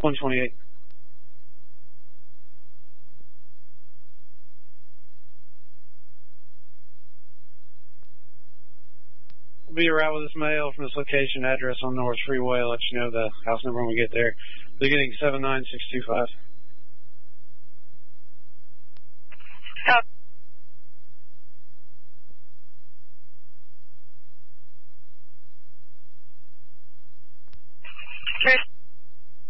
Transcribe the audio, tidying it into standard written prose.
128. We'll be around with this mail from this location address on North Freeway. I'll let you know the house number when we get there. Beginning 79625. Okay.